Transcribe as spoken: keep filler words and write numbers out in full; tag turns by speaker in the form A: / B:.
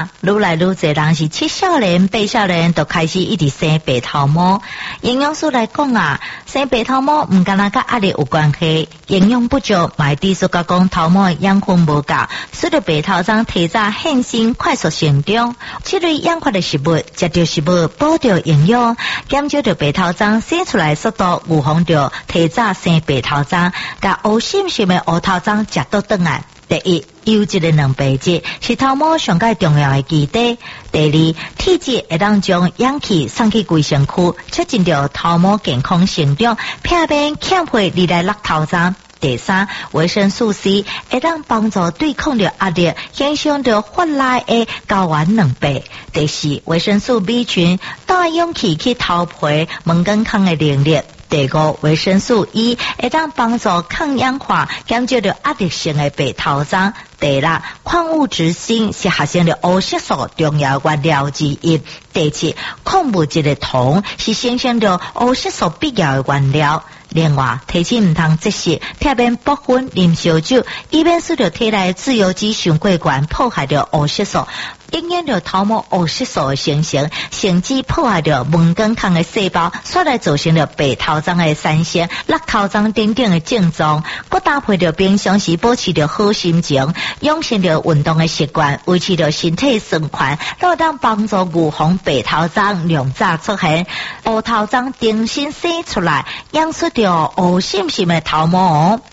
A: 愈来愈侪人是七少年、八少年都开始一直生白头毛。营养师来讲啊，生白头毛唔敢若甲压力有关系，营养不足，买低数甲讲头毛养分无够，使得白头鬃提早现身、快速成长。这类养发的食物，食着食物补着营养，减少着白头鬃生出来速度，预防着提早生白头鬃，甲黑心性的黑头鬃食倒转来。第一，优质的蛋白质是头毛上界重要的基底。第二，体质会当将氧气送去规身躯，促进着头毛健康成长，避免欠配而来落头鬃。第三，维生素 C 会当帮助对抗着压力，减少着发内的睾丸两倍。第四，维生素 B 群带氧气去头皮门根腔的能力。第五，维生素 E 会当帮助抗氧化，减少着压力性的白头鬃。第六，矿物质锌是合成的黑色素重要原料之一。第七，矿物质的铜是生成着黑色素必要的原料。另外，提醒唔通节食，避免补粉、啉烧酒，以免使着体内自由基上过悬，破坏着黑色素，影响着头毛黑色素的形成，甚至破坏着门根腔的细胞，所来造成着白头鬃的产生、落头鬃等等的症状。佮搭配着平常时保持着好心情，养成着运动的习惯，维持着身体循环，都当帮助预防白头鬃量早出现，黑头鬃重新生出来，养出着黑心性的头毛。